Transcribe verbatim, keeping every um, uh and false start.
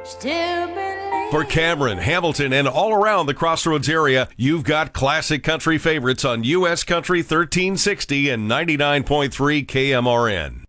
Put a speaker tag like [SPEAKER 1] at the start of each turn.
[SPEAKER 1] Still believe.
[SPEAKER 2] For Cameron, Hamilton, and all around the Crossroads area, you've got classic country favorites on U S Country thirteen sixty and ninety-nine point three K M R N.